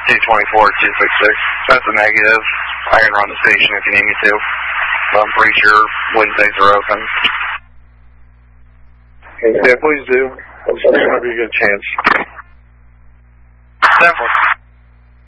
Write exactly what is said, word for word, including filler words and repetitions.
two twenty-four, two sixty-six. That's a negative. I can run the station if you need me to. But I'm pretty sure Wednesdays are open. Yeah, please do. It's going to be a good chance. Definitely.